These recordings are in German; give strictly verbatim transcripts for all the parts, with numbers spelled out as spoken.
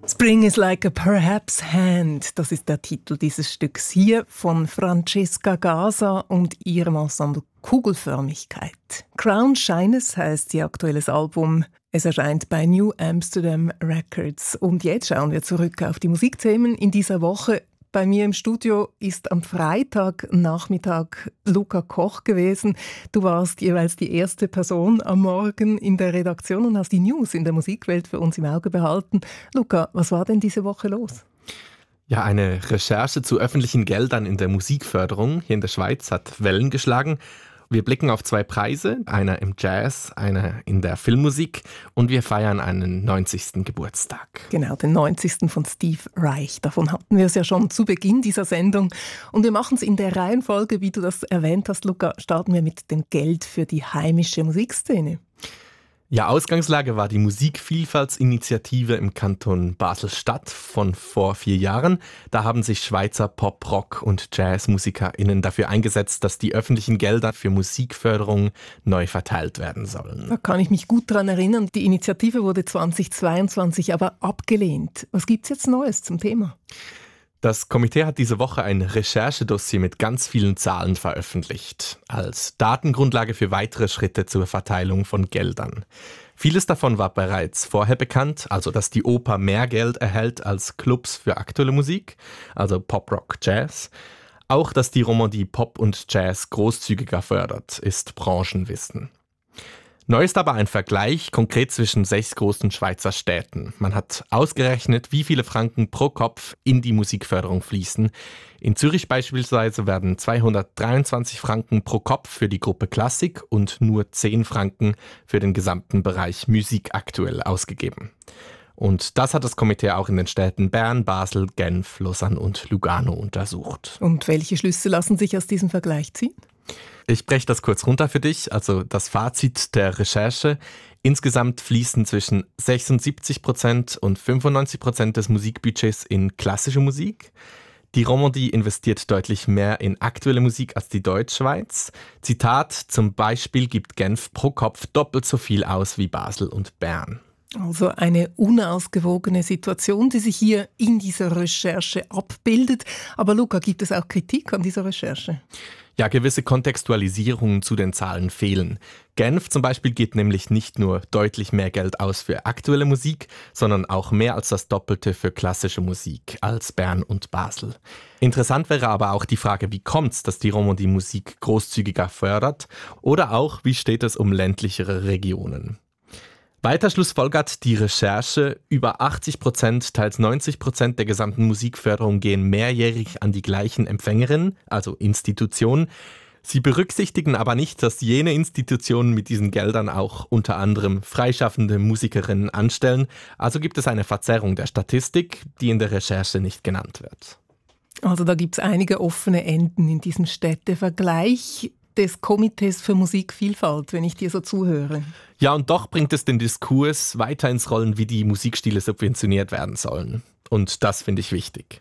Spring is like a perhaps hand. Das ist der Titel dieses Stücks hier von Francesca Gasa und ihrem Ensemble Kugelförmigkeit. Crown Shyness heisst ihr aktuelles Album. Es erscheint bei New Amsterdam Records. Und jetzt schauen wir zurück auf die Musikthemen in dieser Woche. Bei mir im Studio ist am Freitagnachmittag Luca Koch gewesen. Du warst jeweils die erste Person am Morgen in der Redaktion und hast die News in der Musikwelt für uns im Auge behalten. Luca, was war denn diese Woche los? Ja, eine Recherche zu öffentlichen Geldern in der Musikförderung hier in der Schweiz hat Wellen geschlagen. Wir blicken auf zwei Preise, einer im Jazz, einer in der Filmmusik, und wir feiern einen neunzigsten Geburtstag. Genau, den neunzigsten von Steve Reich. Davon hatten wir es ja schon zu Beginn dieser Sendung. Und wir machen es in der Reihenfolge, wie du das erwähnt hast, Luca. Starten wir mit dem Geld für die heimische Musikszene. Ja, Ausgangslage war die Musikvielfaltsinitiative im Kanton Basel-Stadt von vor vier Jahren. Da haben sich Schweizer Pop-, Rock- und JazzmusikerInnen dafür eingesetzt, dass die öffentlichen Gelder für Musikförderung neu verteilt werden sollen. Da kann ich mich gut daran erinnern. Die Initiative wurde zweitausendzweiundzwanzig aber abgelehnt. Was gibt's jetzt Neues zum Thema? Das Komitee hat diese Woche ein Recherchedossier mit ganz vielen Zahlen veröffentlicht, als Datengrundlage für weitere Schritte zur Verteilung von Geldern. Vieles davon war bereits vorher bekannt, also dass die Oper mehr Geld erhält als Clubs für aktuelle Musik, also Pop, Rock, Jazz. Auch, dass die Romandie Pop und Jazz großzügiger fördert, ist Branchenwissen. Neu ist aber ein Vergleich konkret zwischen sechs großen Schweizer Städten. Man hat ausgerechnet, wie viele Franken pro Kopf in die Musikförderung fließen. In Zürich beispielsweise werden zweihundertdreiundzwanzig Franken pro Kopf für die Gruppe Klassik und nur zehn Franken für den gesamten Bereich Musik aktuell ausgegeben. Und das hat das Komitee auch in den Städten Bern, Basel, Genf, Lausanne und Lugano untersucht. Und welche Schlüsse lassen sich aus diesem Vergleich ziehen? Ich breche das kurz runter für dich. Also das Fazit der Recherche. Insgesamt fließen zwischen sechsundsiebzig Prozent und fünfundneunzig Prozent des Musikbudgets in klassische Musik. Die Romandie investiert deutlich mehr in aktuelle Musik als die Deutschschweiz. Zitat, zum Beispiel gibt Genf pro Kopf doppelt so viel aus wie Basel und Bern. Also eine unausgewogene Situation, die sich hier in dieser Recherche abbildet. Aber Luca, gibt es auch Kritik an dieser Recherche? Ja, gewisse Kontextualisierungen zu den Zahlen fehlen. Genf zum Beispiel gibt nämlich nicht nur deutlich mehr Geld aus für aktuelle Musik, sondern auch mehr als das Doppelte für klassische Musik als Bern und Basel. Interessant wäre aber auch die Frage, wie kommt es, dass die Romandie Musik großzügiger fördert? Oder auch, wie steht es um ländlichere Regionen? Weiter schlussfolgert die Recherche, über achtzig Prozent, teils neunzig Prozent der gesamten Musikförderung gehen mehrjährig an die gleichen Empfängerinnen, also Institutionen. Sie berücksichtigen aber nicht, dass jene Institutionen mit diesen Geldern auch unter anderem freischaffende Musikerinnen anstellen. Also gibt es eine Verzerrung der Statistik, die in der Recherche nicht genannt wird. Also da gibt es einige offene Enden in diesem Städtevergleich des Komitees für Musikvielfalt, wenn ich dir so zuhöre. Ja, und doch bringt es den Diskurs weiter ins Rollen, wie die Musikstile subventioniert werden sollen. Und das finde ich wichtig.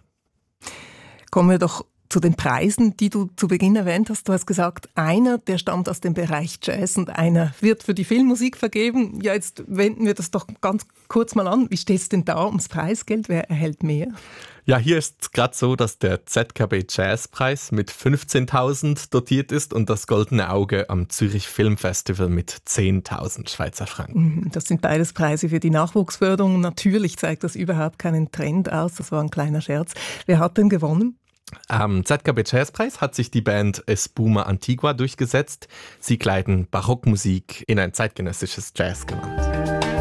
Kommen wir doch zu den Preisen, die du zu Beginn erwähnt hast. Du hast gesagt, einer, der stammt aus dem Bereich Jazz und einer wird für die Filmmusik vergeben. Ja, jetzt wenden wir das doch ganz kurz mal an. Wie steht es denn da ums Preisgeld? Wer erhält mehr? Ja, hier ist es gerade so, dass der Z K B Jazzpreis mit fünfzehntausend dotiert ist und das Goldene Auge am Zürich Filmfestival mit zehntausend Schweizer Franken. Das sind beides Preise für die Nachwuchsförderung. Natürlich zeigt das überhaupt keinen Trend aus. Das war ein kleiner Scherz. Wer hat denn gewonnen? Am Z K B Jazzpreis hat sich die Band Espuma Antigua durchgesetzt. Sie kleiden Barockmusik in ein zeitgenössisches Jazzgewand.